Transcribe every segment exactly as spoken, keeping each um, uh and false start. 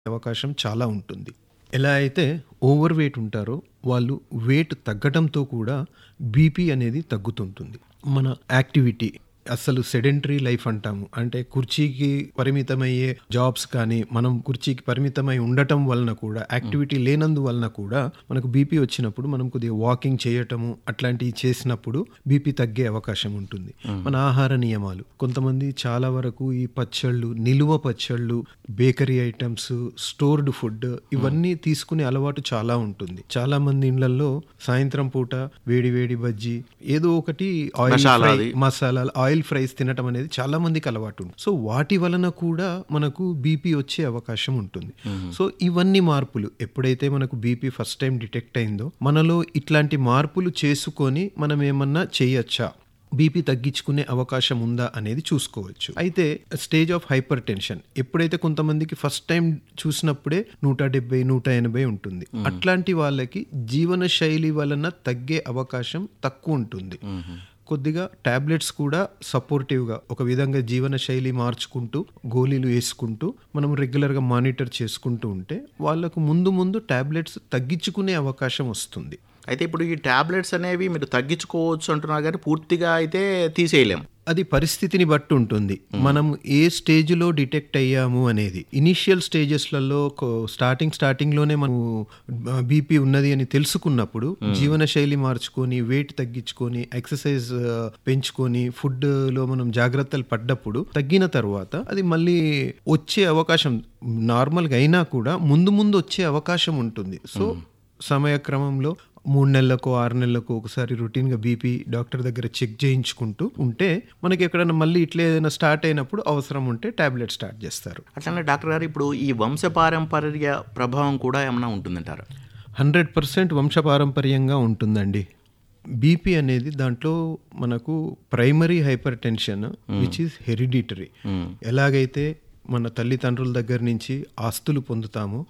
అవకాశం చాలా ఉంటుంది. ఎలా అయితే ఓవర్ వెయిట్ ఉంటారో వాళ్ళు వెయిట్ తగ్గడంతో కూడా బీపీ అనేది తగ్గుతుంటుంది. మన యాక్టివిటీ అసలు సెడెంటరీ లైఫ్ అంటాము, అంటే కుర్చీకి పరిమితమయ్యే జాబ్స్ కానీ మనం కుర్చీకి పరిమితమై ఉండటం వలన కూడా యాక్టివిటీ లేనందు వలన కూడా మనకు బీపీ వచ్చినప్పుడు మనం కొద్దిగా వాకింగ్ చేయటము అట్లాంటివి చేసినప్పుడు బీపీ తగ్గే అవకాశం ఉంటుంది. మన ఆహార నియమాలు, కొంతమంది చాలా వరకు ఈ పచ్చళ్ళు, నిలువ పచ్చళ్ళు, బేకరీ ఐటమ్స్, స్టోర్డ్ ఫుడ్ ఇవన్నీ తీసుకునే అలవాటు చాలా ఉంటుంది. చాలా మంది ఇళ్లలో సాయంత్రం పూట వేడి వేడి బజ్జీ ఏదో ఒకటి ఆయిల్ ఫ్రై, మసాలాలు, ఆయిల్ ఫ్రైస్ తినటం అనేది చాలా మందికి అలవాటు ఉంది. సో వాటి వలన కూడా మనకు బీపీ వచ్చే అవకాశం ఉంటుంది. సో ఇవన్నీ మార్పులు ఎప్పుడైతే మనకు బీపీ ఫస్ట్ టైం డిటెక్ట్ అయిందో మనలో ఇట్లాంటి మార్పులు చేసుకొని మనం ఏమన్నా చేయొచ్చా, బీపీ తగ్గించుకునే అవకాశం ఉందా అనేది చూసుకోవచ్చు. అయితే స్టేజ్ ఆఫ్ హైపర్ టెన్షన్ ఎప్పుడైతే కొంతమందికి ఫస్ట్ టైం చూసినప్పుడే నూట డెబ్బై నూట ఎనభై ఉంటుంది. అట్లాంటి వాళ్ళకి జీవన శైలి వలన తగ్గే అవకాశం తక్కువ ఉంటుంది. కొద్దిగా టాబ్లెట్స్ కూడా సపోర్టివ్గా ఒక విధంగా జీవన శైలి మార్చుకుంటూ గోళీలు వేసుకుంటూ మనం రెగ్యులర్గా మానిటర్ చేసుకుంటూ ఉంటే వాళ్ళకు ముందు ముందు టాబ్లెట్స్ తగ్గించుకునే అవకాశం వస్తుంది. అయితే ఇప్పుడు ఈ టాబ్లెట్స్ అనేవి మీరు తగ్గించుకోవచ్చు అంటున్నారు కానీ పూర్తిగా అయితే తీసేయలేము. అది పరిస్థితిని బట్టి ఉంటుంది. మనం ఏ స్టేజ్లో డిటెక్ట్ అయ్యాము అనేది. ఇనిషియల్ స్టేజెస్లలో స్టార్టింగ్ స్టార్టింగ్లోనే మనం బీపీ ఉన్నది అని తెలుసుకున్నప్పుడు జీవన శైలి మార్చుకొని వెయిట్ తగ్గించుకొని ఎక్సర్సైజ్ పెంచుకొని ఫుడ్లో మనం జాగ్రత్తలు పడ్డప్పుడు తగ్గిన తర్వాత అది మళ్ళీ వచ్చే అవకాశం నార్మల్గా అయినా కూడా ముందు ముందు వచ్చే అవకాశం ఉంటుంది. సో సమయక్రమంలో మూడు నెలలకు ఆరు నెలలకు ఒకసారి రొటీన్గా బీపీ డాక్టర్ దగ్గర చెక్ చేయించుకుంటూ ఉంటే మనకి ఎక్కడైనా మళ్ళీ ఇట్లా ఏదైనా స్టార్ట్ అయినప్పుడు అవసరం ఉంటే టాబ్లెట్ స్టార్ట్ చేస్తారు. అట్లనే డాక్టర్ గారు ఇప్పుడు ఈ వంశపారంపర్య ప్రభావం కూడా ఏమైనా ఉంటుందంటారు? హండ్రెడ్ పర్సెంట్ వంశపారంపర్యంగా ఉంటుందండి. బీపీ అనేది దాంట్లో మనకు primary hyper tension which is hereditary. ఎలాగైతే మన తల్లిదండ్రుల దగ్గర నుంచి ఆస్తులు పొందుతామో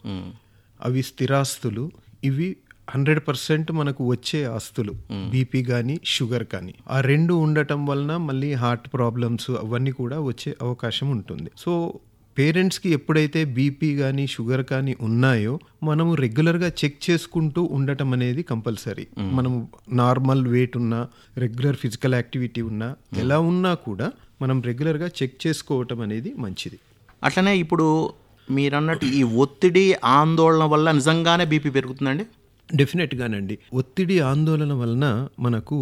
అవి స్థిరాస్తులు, ఇవి హండ్రెడ్ పర్సెంట్ మనకు వచ్చే ఆస్తులు. బీపీ కానీ షుగర్ కానీ ఆ రెండు ఉండటం వలన మళ్ళీ హార్ట్ ప్రాబ్లమ్స్ అవన్నీ కూడా వచ్చే అవకాశం ఉంటుంది. సో పేరెంట్స్కి ఎప్పుడైతే బీపీ కానీ షుగర్ కానీ ఉన్నాయో మనము రెగ్యులర్గా చెక్ చేసుకుంటూ ఉండటం అనేది కంపల్సరీ. మనము నార్మల్ వెయిట్ ఉన్నా, రెగ్యులర్ ఫిజికల్ యాక్టివిటీ ఉన్నా, ఎలా ఉన్నా కూడా మనం రెగ్యులర్గా చెక్ చేసుకోవటం అనేది మంచిది. అట్లనే ఇప్పుడు మీరు అన్నట్టు ఈ ఒత్తిడి ఆందోళన వల్ల నిజంగానే బీపీ పెరుగుతుందండి? డెఫినెట్గానండి. ఒత్తిడి ఆందోళన వలన మనకు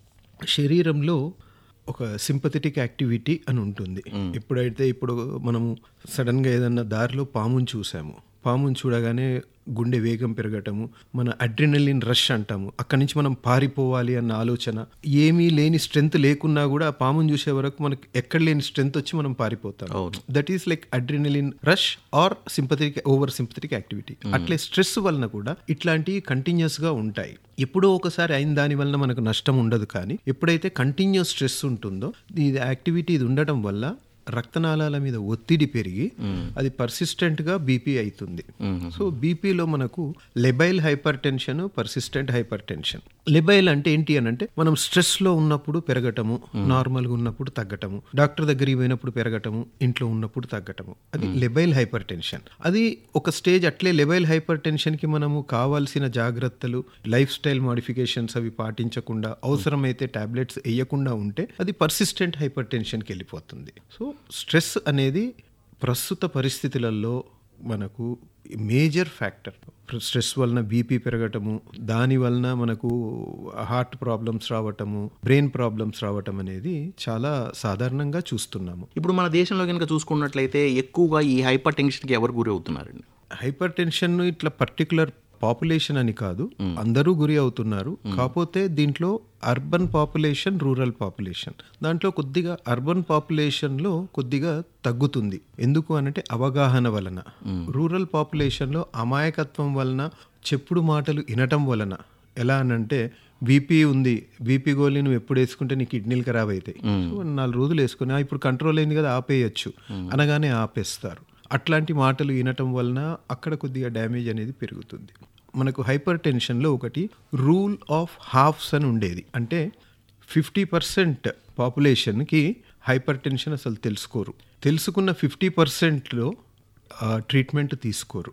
శరీరంలో ఒక సింపథెటిక్ యాక్టివిటీ అని ఉంటుంది. ఎప్పుడైతే ఇప్పుడు మనము సడన్గా ఏదన్నా దారిలో పాముని చూసాము, పాముని చూడగానే గుండె వేగం పెరగటము, మన అడ్రినలిన్ రష్ అంటాము, అక్కడి నుంచి మనం పారిపోవాలి అన్న ఆలోచన, ఏమీ లేని స్ట్రెంత్ లేకున్నా కూడా ఆ పాముని చూసే వరకు మనకు ఎక్కడ లేని స్ట్రెంత్ వచ్చి మనం పారిపోతాం. That is like adrenaline rush are sympathetic over sympathetic activity. అట్లే స్ట్రెస్ వలన కూడా ఇట్లాంటివి కంటిన్యూస్ గా ఉంటాయి. ఎప్పుడో ఒకసారి అయిన దాని వలన మనకు నష్టం ఉండదు, కానీ ఎప్పుడైతే కంటిన్యూస్ స్ట్రెస్ ఉంటుందో ఇది యాక్టివిటీ ఇది ఉండటం వల్ల రక్తనాళాల మీద ఒత్తిడి పెరిగి అది పర్సిస్టెంట్ గా బీపీ అవుతుంది. సో బీపీలో మనకు labile hyper tension, persistent hyper tension. Labile అంటే ఏంటి అని అంటే మనం స్ట్రెస్ లో ఉన్నప్పుడు పెరగటము, నార్మల్గా ఉన్నప్పుడు తగ్గటము, డాక్టర్ దగ్గరికి పోయినప్పుడు పెరగటము, ఇంట్లో ఉన్నప్పుడు తగ్గటము, అది లెబైల్ హైపర్ టెన్షన్. అది ఒక స్టేజ్. అట్లే లెబైల్ హైపర్ టెన్షన్ కి మనము కావాల్సిన జాగ్రత్తలు, లైఫ్ స్టైల్ మాడిఫికేషన్స్ అవి పాటించకుండా అవసరమైతే టాబ్లెట్స్ వేయకుండా ఉంటే అది పర్సిస్టెంట్ హైపర్ టెన్షన్కి వెళ్ళిపోతుంది. సో స్ట్రెస్ అనేది ప్రస్తుత పరిస్థితులలో మనకు మేజర్ ఫ్యాక్టర్. స్ట్రెస్ వలన బీపీ పెరగటము, దాని వలన మనకు హార్ట్ ప్రాబ్లమ్స్ రావటము, బ్రెయిన్ ప్రాబ్లమ్స్ రావటం అనేది చాలా సాధారణంగా చూస్తున్నాము. ఇప్పుడు మన దేశంలో కనుక చూసుకున్నట్లయితే ఎక్కువగా ఈ హైపర్ టెన్షన్కి ఎవరు గురి అవుతున్నారండి? హైపర్ టెన్షన్ ఇట్లా పర్టికులర్ పాపులేషన్ అని కాదు, అందరూ గురి అవుతున్నారు. కాకపోతే దీంట్లో అర్బన్ పాపులేషన్, రూరల్ పాపులేషన్, దాంట్లో కొద్దిగా అర్బన్ పాపులేషన్లో కొద్దిగా తగ్గుతుంది. ఎందుకు అనంటే అవగాహన వలన. రూరల్ పాపులేషన్లో అమాయకత్వం వలన, చెప్పుడు మాటలు వినటం వలన. ఎలా అనంటే బీపీ ఉంది, బీపీ గోళీ నువ్వు ఎప్పుడు వేసుకుంటే నీ కిడ్నీలు ఖరాబ్ అవుతాయి, సో నాలుగు రోజులు వేసుకుని ఇప్పుడు కంట్రోల్ అయింది కదా ఆపేయచ్చు అనగానే ఆపేస్తారు. అట్లాంటి మాటలు వినటం వలన అక్కడ కొద్దిగా డ్యామేజ్ అనేది పెరుగుతుంది. మనకు హైపర్ టెన్షన్లో ఒకటి రూల్ ఆఫ్ హాఫ్స్ అని ఉండేది. అంటే ఫిఫ్టీ పర్సెంట్ పాపులేషన్కి హైపర్ టెన్షన్ అసలు తెలుసుకోరు. తెలుసుకున్న ఫిఫ్టీ పర్సెంట్లో ట్రీట్మెంట్ తీసుకోరు.